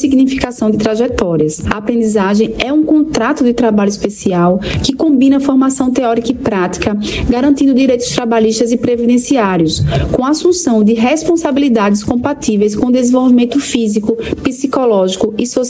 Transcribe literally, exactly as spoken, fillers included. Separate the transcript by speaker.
Speaker 1: ressignificação de trajetórias. A aprendizagem é um contrato de trabalho especial que combina formação teórica e prática, garantindo direitos trabalhistas e previdenciários, com a assunção de responsabilidades compatíveis com o desenvolvimento físico, psicológico e social